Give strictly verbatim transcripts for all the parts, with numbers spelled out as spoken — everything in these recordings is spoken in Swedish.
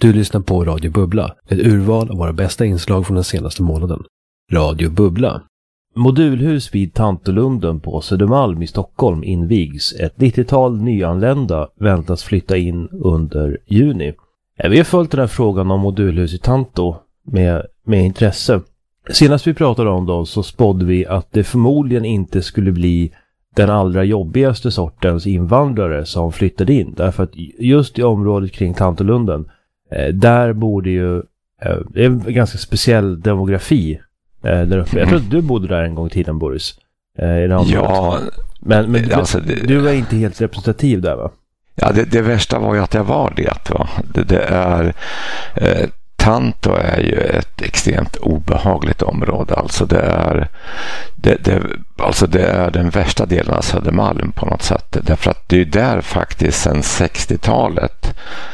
Du lyssnar på Radio Bubbla, ett urval av våra bästa inslag från den senaste månaden. Radio Bubbla. Modulhus vid Tantolunden på Södermalm i Stockholm invigs. Ett nittiotal nyanlända väntas flytta in under juni. Vi har följt den här frågan om modulhus i Tanto med, med intresse. Senast vi pratade om dem så spådde vi att det förmodligen inte skulle bli den allra jobbigaste sortens invandrare som flyttade in. Därför att just i området kring Tantolunden, eh, där borde ju, eh, det är en ganska speciell demografi eh, där uppe. Jag tror att du bodde där en gång i tiden, Boris. Eh, i det ja. Men, men alltså, det, du var inte helt representativ där, va? Ja, det, det värsta var ju att jag var det, va? Det, det är... Eh, Tanto är ju ett extremt obehagligt område. Alltså det är, det, det, alltså det är den värsta delen av Södermalm på något sätt. Därför att det är där faktiskt sedan sextiotalet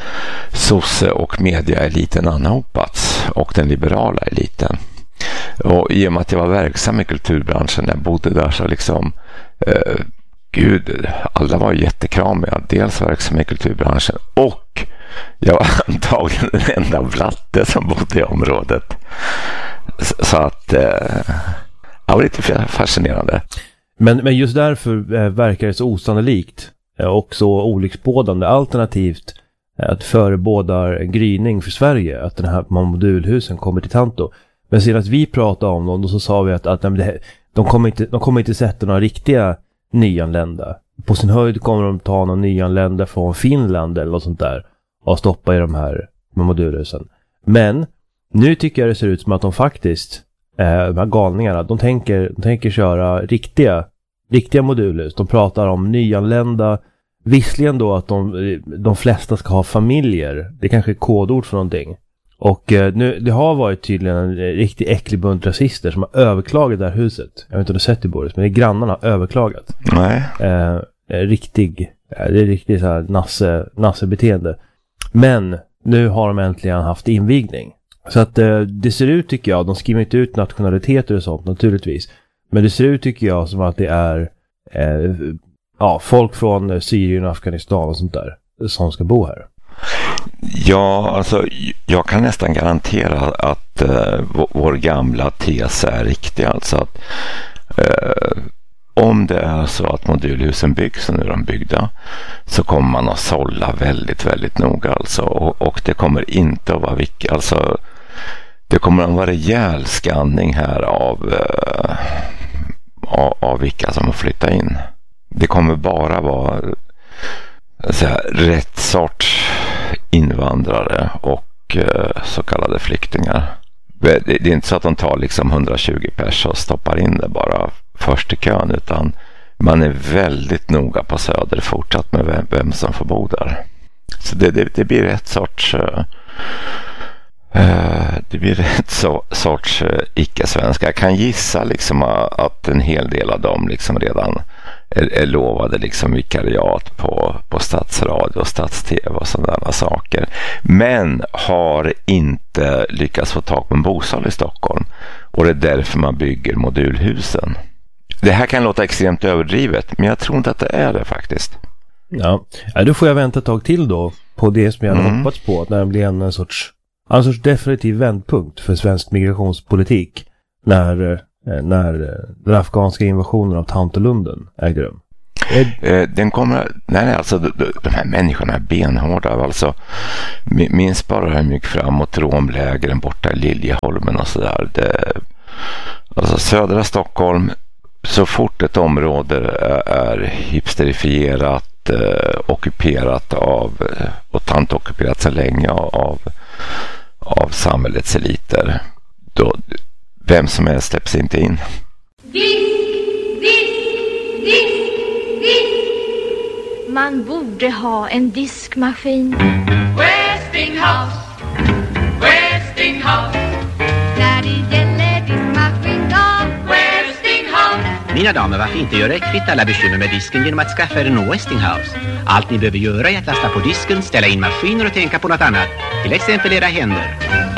sosse- och mediaeliten anhopats och den liberala eliten. Och i och med att jag var verksam i kulturbranschen när jag bodde där så liksom... Eh, Gud, alla var jättekramiga. Dels verksam i kulturbranschen och jag var antagligen den enda blatte som bodde i området. Så att eh, det var lite fascinerande. Men, men just därför eh, verkar det så osannolikt eh, och så olycksbådande alternativt eh, att förebådar en gryning för Sverige att den här modulhusen kommer till Tanto. Men sedan att vi pratade om dem, då så sa vi att, att nej, de, kommer inte, de kommer inte sätta några riktiga nyanlända. På sin höjd kommer de ta någon nyanlända från Finland eller något sånt där och stoppa i de här modulhusen. Men nu tycker jag det ser ut som att de faktiskt, eh, de här galningarna, de tänker, de tänker köra riktiga, riktiga modulhus. De pratar om nyanlända, visserligen då att de, de flesta ska ha familjer. Det kanske är kodord för någonting. Och eh, nu, det har varit tydligen en riktigt äcklig bunt rasister som har överklagat det här huset. Jag vet inte om du har sett det, Boris, men det är grannarna har överklagat. Nej. Eh, riktig, eh, det är riktigt så här nasse, nasse-beteende. Men nu har de äntligen haft invigning. Så att eh, det ser ut, tycker jag, de skriver inte ut nationaliteter och sånt naturligtvis. Men det ser ut, tycker jag, som att det är eh, ja, folk från Syrien och Afghanistan och sånt där som ska bo här. Ja, alltså jag kan nästan garantera att eh, vår gamla tes är riktig. Alltså att eh, om det är så att modulhusen byggs och nu är de byggda så kommer man att sålla väldigt, väldigt noga. Alltså, och, och det kommer inte att vara vilka, alltså det kommer att vara rejäl skanning här av, eh, av, av vilka som har flyttat in. Det kommer bara vara så här, rätt sorts invandrare och eh, så kallade flyktingar. Det, det är inte så att de tar liksom hundratjugo pers och stoppar in det bara först i kön, utan man är väldigt noga på Söder fortsatt med vem, vem som får bo där. Så det, det, det blir rätt sorts uh, uh, det blir rätt så, sorts uh, icke-svenska. Jag kan gissa liksom att en hel del av dem liksom redan är, är lovade liksom vikariat på, på stadsradio och stads-tv och sådana saker. Men har inte lyckats få tag på en bostad i Stockholm. Och det är därför man bygger modulhusen. Det här kan låta extremt överdrivet, men jag tror inte att det är det faktiskt. Ja, ja då får jag vänta ett tag till då på det som jag hade mm. hoppats på. När det blir en, en, sorts, en sorts definitiv vändpunkt för svensk migrationspolitik. När, när den afghanska invasionen av Tantolunden ägde rum. Den kommer, nej alltså de, de här människorna är benhårda. Alltså, minns bara hur mycket framåt romlägren borta i Liljeholmen och sådär. Alltså södra Stockholm, så fort ett område är hipsterifierat, eh, ockuperat av, och tantockuperat så länge av, av samhällets eliter, då vem som helst släpps inte in. Man borde ha en diskmaskin. Westinghouse, Westinghouse. När det gäller diskmaskin då Westinghouse. Mina damer, varför inte göra ett kvitt alla bekymmer med disken genom att skaffa er en Westinghouse? Allt ni behöver göra är att lasta på disken, ställa in maskiner och tänka på något annat. Till exempel era händer.